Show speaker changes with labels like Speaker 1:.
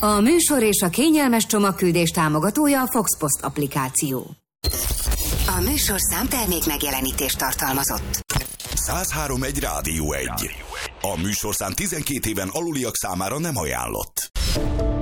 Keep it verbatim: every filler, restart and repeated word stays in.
Speaker 1: A műsor és a kényelmes csomagküldés támogatója a Foxpost applikáció. A műsorszám termék megjelenítést tartalmazott.
Speaker 2: száz három egy Rádió egy. A műsorszám tizenkét éven aluliak számára nem ajánlott.